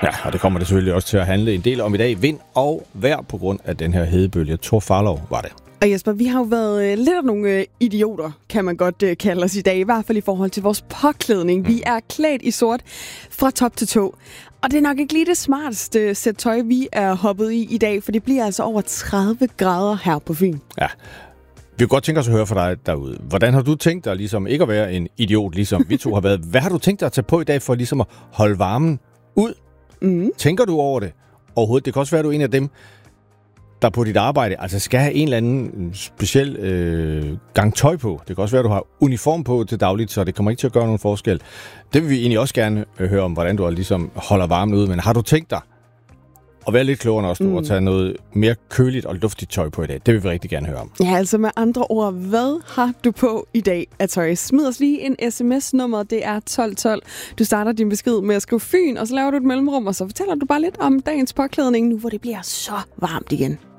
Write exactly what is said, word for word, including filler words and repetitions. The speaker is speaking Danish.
Ja, og det kommer det selvfølgelig også til at handle en del om i dag. Vind og vejr på grund af den her hedebølge. Thor Farlov var det. Og Jesper, vi har jo været øh, lidt af nogle øh, idioter, kan man godt øh, kalde os i dag. I hvert fald i forhold til vores påklædning. Mm. Vi er klædt i sort fra top til tå. Og det er nok ikke lige det smarteste sæt tøj, vi er hoppet i i dag. For det bliver altså over tredive grader her på Fyn. Ja. Vi kunne godt tænke os at høre fra dig derude. Hvordan har du tænkt dig ligesom ikke at være en idiot, ligesom vi to har været? Hvad har du tænkt dig at tage på i dag for ligesom at holde varmen ud? Mm. Tænker du over det overhovedet? Det kan også være, at du er en af dem, der på dit arbejde altså skal have en eller anden speciel øh, gang tøj på. Det kan også være, at du har uniform på til dagligt, så det kommer ikke til at gøre nogen forskel. Det vil vi egentlig også gerne øh, høre om, hvordan du ligesom holder varmen ud. Men har du tænkt dig at være lidt klogere også, du, mm. og tage noget mere køligt og luftigt tøj på i dag? Det vil vi rigtig gerne høre om. Ja, altså med andre ord, hvad har du på i dag af tøj? Smid os lige en sms-nummer, det er tolv tolv. Du starter din besked med at skrive Fyn, og så laver du et mellemrum, og så fortæller du bare lidt om dagens påklædning, nu hvor det bliver så varmt igen.